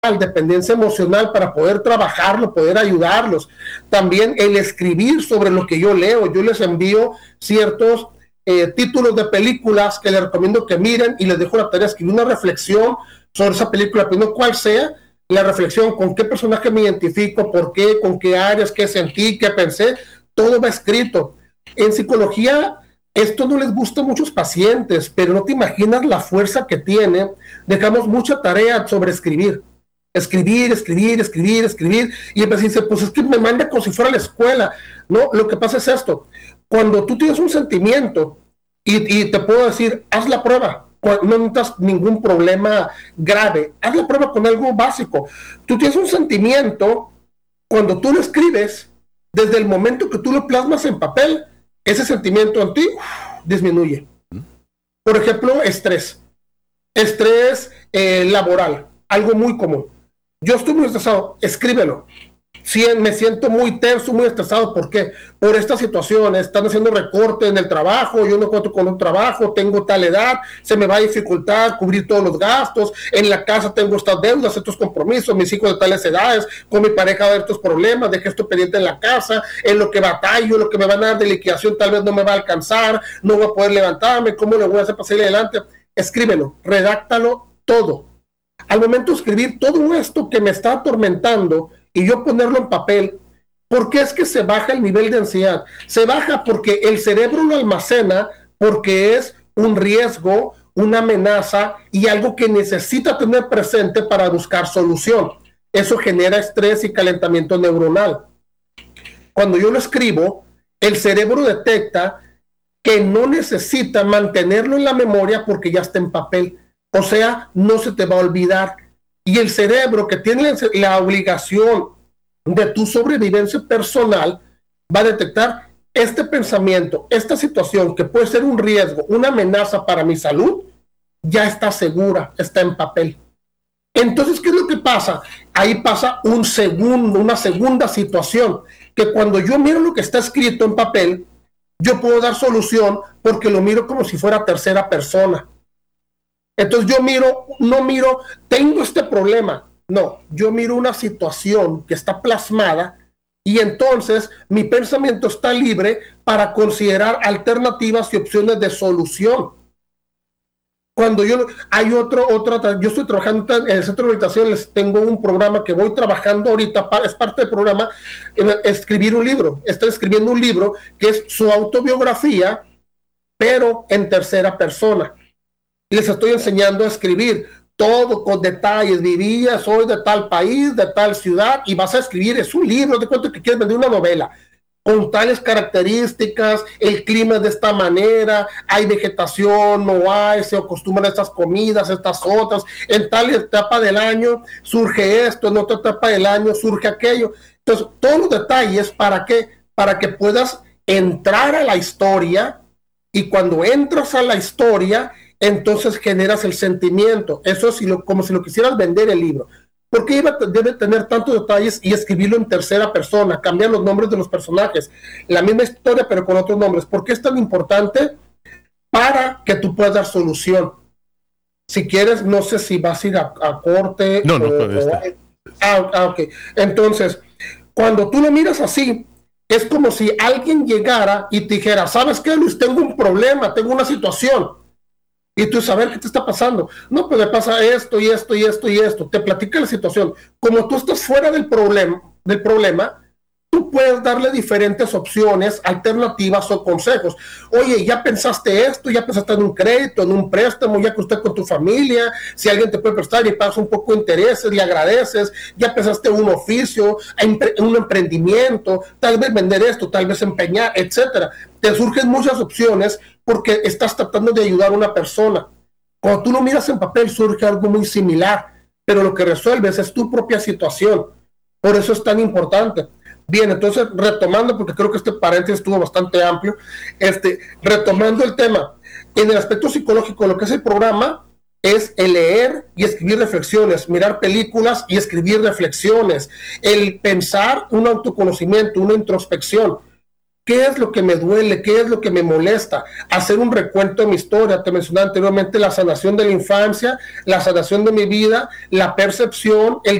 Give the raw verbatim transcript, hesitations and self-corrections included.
dependencia emocional para poder trabajarlo, poder ayudarlos. También el escribir sobre lo que yo leo. Yo les envío ciertos eh, títulos de películas que les recomiendo que miren y les dejo la tarea de escribir una reflexión sobre esa película, pero no cuál sea la reflexión, con qué personaje me identifico, por qué, con qué áreas, qué sentí, qué pensé, todo va escrito. En psicología esto no les gusta a muchos pacientes, pero no te imaginas la fuerza que tiene. Dejamos mucha tarea sobre escribir. Escribir, escribir, escribir, escribir. Y empecé a decir, pues es que me manda como si fuera a la escuela. No, lo que pasa es esto. Cuando tú tienes un sentimiento y, y te puedo decir, haz la prueba. No necesitas ningún problema grave. Haz la prueba con algo básico. Tú tienes un sentimiento, cuando tú lo escribes, desde el momento que tú lo plasmas en papel, ese sentimiento en ti uf, disminuye. Por ejemplo, estrés. Estrés eh, laboral, algo muy común. Yo estoy muy estresado, escríbelo. Sí, me siento muy tenso, muy estresado. ¿Por qué? Por esta situación. Están haciendo recorte en el trabajo, yo no cuento con un trabajo, tengo tal edad, se me va a dificultar cubrir todos los gastos, en la casa tengo estas deudas, estos compromisos, mis hijos de tales edades, con mi pareja hay estos problemas, dejé esto pendiente en la casa, en lo que batallo, lo que me van a dar de liquidación tal vez no me va a alcanzar, no voy a poder levantarme, ¿cómo le voy a hacer para salir adelante? Escríbelo, redáctalo todo. Al momento de escribir todo esto que me está atormentando y yo ponerlo en papel, ¿por qué es que se baja el nivel de ansiedad? Se baja porque el cerebro lo almacena porque es un riesgo, una amenaza y algo que necesita tener presente para buscar solución. Eso genera estrés y calentamiento neuronal. Cuando yo lo escribo, el cerebro detecta que no necesita mantenerlo en la memoria porque ya está en papel. O sea, no se te va a olvidar. Y el cerebro, que tiene la obligación de tu sobrevivencia personal, va a detectar este pensamiento, esta situación que puede ser un riesgo, una amenaza para mi salud, ya está segura, está en papel. Entonces, ¿qué es lo que pasa? Ahí pasa un segundo, una segunda situación, que cuando yo miro lo que está escrito en papel, yo puedo dar solución porque lo miro como si fuera tercera persona. Entonces yo miro, no miro, tengo este problema, no, yo miro una situación que está plasmada y entonces mi pensamiento está libre para considerar alternativas y opciones de solución. Cuando yo, hay otro, otro, yo estoy trabajando en el centro de rehabilitación, les tengo un programa que voy trabajando ahorita, es parte del programa, escribir un libro, estoy escribiendo un libro que es su autobiografía, pero en tercera persona. Les estoy enseñando a escribir todo con detalles. Vivía, soy de tal país, de tal ciudad, y vas a escribir, es un libro, de cuento que quieres vender una novela, con tales características, el clima es de esta manera, hay vegetación, no hay, se acostumbran a estas comidas, estas otras, en tal etapa del año surge esto, en otra etapa del año surge aquello. Entonces, todos los detalles, ¿para qué? Para que puedas entrar a la historia, y cuando entras a la historia, entonces generas el sentimiento. Eso es si lo, como si lo quisieras vender el libro. ¿Por qué iba, debe tener tantos detalles y escribirlo en tercera persona? Cambiar los nombres de los personajes. La misma historia, pero con otros nombres. ¿Por qué es tan importante? Para que tú puedas dar solución. Si quieres, no sé si vas a ir a, a corte. No, no, o, no. o, ah, ah, ok. Entonces, cuando tú lo miras así, es como si alguien llegara y te dijera, ¿sabes qué, Luis? Tengo un problema, tengo una situación. Y tú saber qué te está pasando. No, pues me pasa esto y esto y esto y esto. Te platica la situación. Como tú estás fuera del problema, del problema, tú puedes darle diferentes opciones, alternativas o consejos. Oye, ya pensaste esto, ya pensaste en un crédito, en un préstamo, ya que usted con tu familia, si alguien te puede prestar y pagas un poco de intereses, le agradeces, ya pensaste en un oficio, en un emprendimiento, tal vez vender esto, tal vez empeñar, etcétera. Te surgen muchas opciones porque estás tratando de ayudar a una persona. Cuando tú lo miras en papel surge algo muy similar, pero lo que resuelves es tu propia situación. Por eso es tan importante. Bien, entonces retomando, porque creo que este paréntesis estuvo bastante amplio, este, retomando el tema, en el aspecto psicológico, lo que es el programa es el leer y escribir reflexiones, mirar películas y escribir reflexiones, el pensar un autoconocimiento, una introspección. ¿Qué es lo que me duele? ¿Qué es lo que me molesta? Hacer un recuento de mi historia. Te mencioné anteriormente la sanación de la infancia, la sanación de mi vida, la percepción, el